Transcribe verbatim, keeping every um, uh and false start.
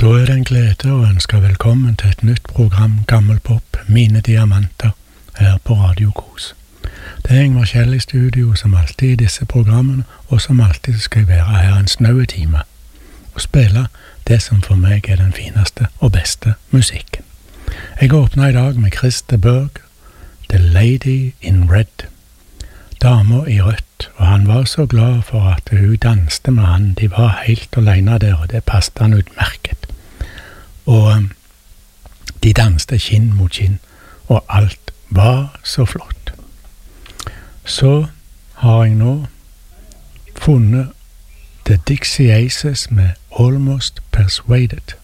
Da er det en glede å ønske velkommen til et nytt program Gammelpop, mine diamanter, her på Radio Kos. Det er Ingvar Kjell i studio som alltid i disse programmene, og som alltid skal jeg være her en snaue time, og spille det som for meg er den fineste og beste musikken. Jeg åpner i dag med Christer Berg, The Lady in Red, dama i rødt, og han var så glad for at hun danste med han. De var helt alene der, og det passet han utmerket. Og um, de danste kinn mot kinn, og alt var så flott. Så har jeg nå funnet The Dixie Aces med Almost Persuaded.